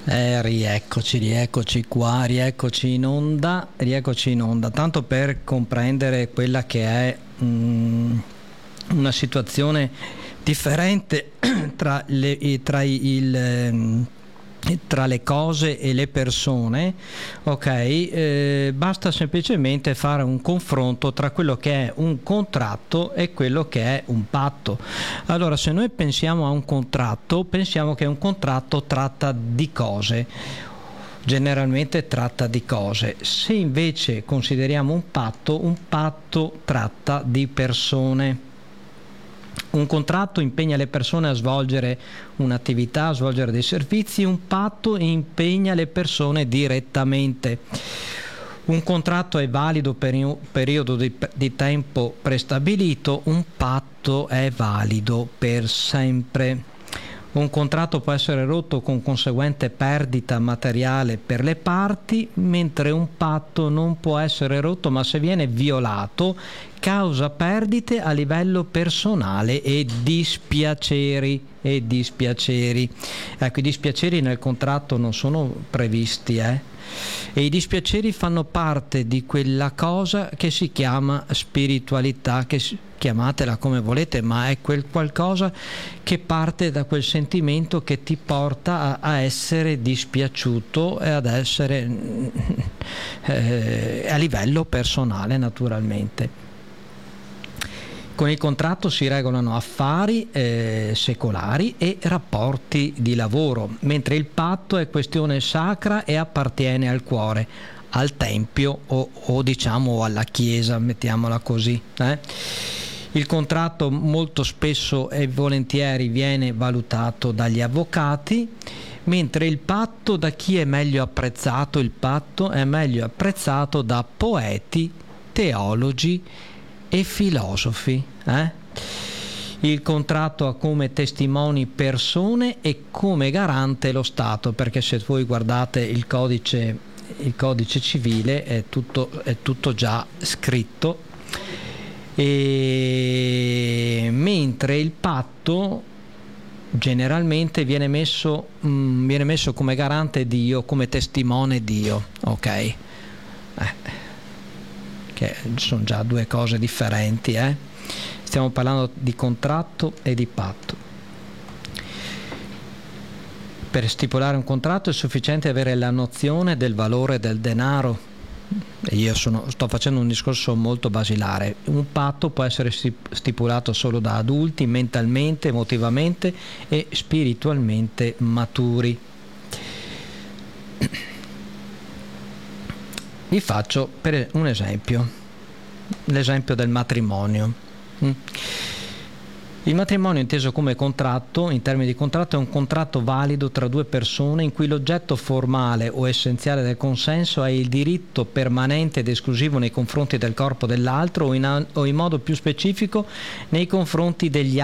Rieccoci qua, rieccoci in onda, tanto per comprendere quella che è una situazione differente tra le cose e le persone, ok? Basta semplicemente fare un confronto tra quello che è un contratto e quello che è un patto. Allora, se noi pensiamo a un contratto, pensiamo che un contratto tratta di cose, generalmente tratta di cose. Se invece consideriamo un patto tratta di persone. Un contratto impegna le persone a svolgere un'attività, a svolgere dei servizi, un patto impegna le persone direttamente. Un contratto è valido per un periodo di tempo prestabilito, un patto è valido per sempre. Un contratto può essere rotto con conseguente perdita materiale per le parti, mentre un patto non può essere rotto, ma se viene violato causa perdite a livello personale e dispiaceri. Ecco, i dispiaceri nel contratto non sono previsti, E i dispiaceri fanno parte di quella cosa che si chiama spiritualità, chiamatela come volete, ma è quel qualcosa che parte da quel sentimento che ti porta a essere dispiaciuto e ad essere a livello personale, naturalmente. Con il contratto si regolano affari secolari e rapporti di lavoro, mentre il patto è questione sacra e appartiene al cuore, al tempio o diciamo alla chiesa, mettiamola così. Il contratto molto spesso e volentieri viene valutato dagli avvocati, mentre il patto da chi è meglio apprezzato? Il patto è meglio apprezzato da poeti, teologi e filosofi. Il contratto ha come testimoni persone e come garante lo Stato, perché se voi guardate il codice civile è tutto già scritto, mentre il patto generalmente viene messo come garante Dio, come testimone Dio, ok? Che sono già due cose differenti, Stiamo parlando di contratto e di patto. Per stipulare un contratto è sufficiente avere la nozione del valore del denaro. Io sto facendo un discorso molto basilare. Un patto può essere stipulato solo da adulti mentalmente, emotivamente e spiritualmente maturi. Vi faccio per un esempio, l'esempio del matrimonio. Il matrimonio, inteso come contratto, in termini di contratto, è un contratto valido tra due persone in cui l'oggetto formale o essenziale del consenso è il diritto permanente ed esclusivo nei confronti del corpo dell'altro o in modo più specifico nei confronti degli